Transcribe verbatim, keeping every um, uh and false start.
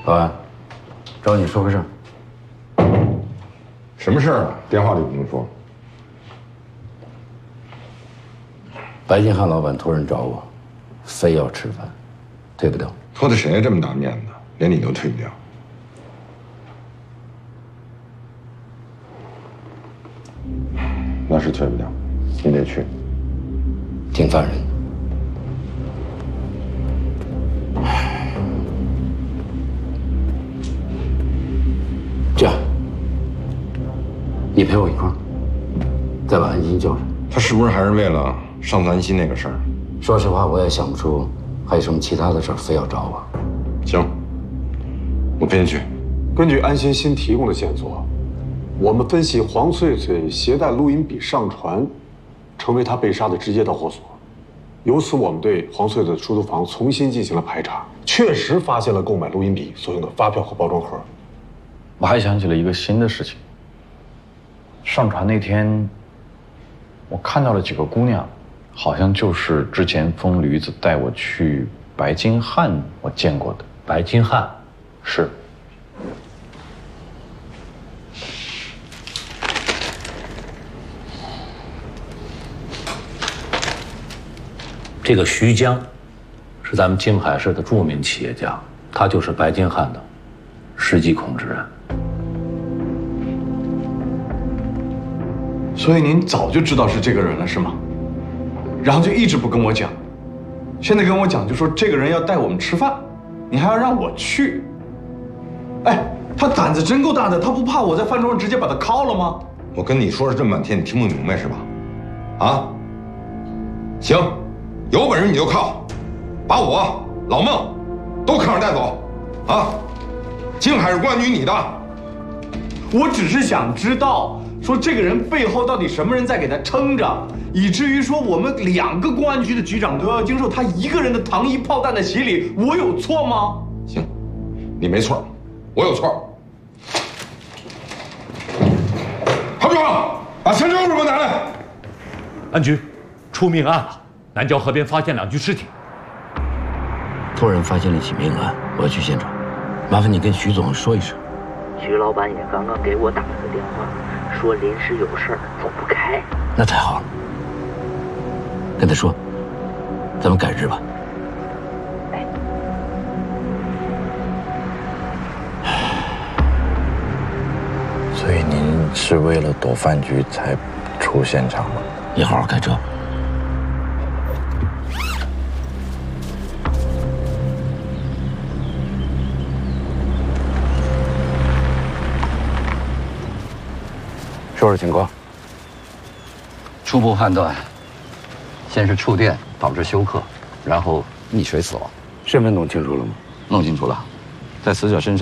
保安，找你说个事儿。 什么事儿啊？电话里不能说。 白金汉老板托人找我，非要吃饭，退不掉。 托的谁这么大面子，连你都退不掉？那是退不掉，你得去。 挺烦人的。这样，你陪我一块儿，再把安心叫上。 他是不是还是为了上次安心那个事儿？ 说实话，我也想不出还有什么其他的事儿非要找我。 行，我陪你去。 根据安心新提供的线索，我们分析黄翠翠携带录音笔上船，成为她被杀的直接导火索。由此，我们对黄翠翠的出租房重新进行了排查，确实发现了购买录音笔所用的发票和包装盒。 我还想起了一个新的事情。上船那天，我看到了几个姑娘，好像就是之前疯驴子带我去白金汉我见过的。 白金汉， 是。 这个徐江，是咱们金海市的著名企业家，他就是白金汉的实际控制人。 所以您早就知道是这个人了，是吗？然后就一直不跟我讲，现在跟我讲就说这个人要带我们吃饭，你还要让我去。哎，他胆子真够大的，他不怕我在饭桌上直接把他铐了吗？ 我跟你说了这么半天，你听不明白是吧？啊？行，有本事你就铐，把我老孟都铐上带走，啊！金海市公安局你的。 我只是想知道。说这个人背后到底什么人在给他撑着，以至于说我们两个公安局的局长都要经受他一个人的糖衣炮弹的洗礼，我有错吗？ 行，你没错，我有错。郝局长，把枪支给我拿来。 安局，出命案了，南郊河边发现两具尸体。 托人发现了一起命案，我要去现场，麻烦你跟徐总说一声。 徐老板也刚刚给我打了个电话。说临时有事儿走不开， 那太好了。跟他说，咱们改日吧。 哎， 所以您是为了躲饭局才出现场吗？ 你好好开车。说说情况。 初步判断，先是触电导致休克，然后溺水死亡。 身份弄清楚了吗？ 弄清楚了，在死者身上。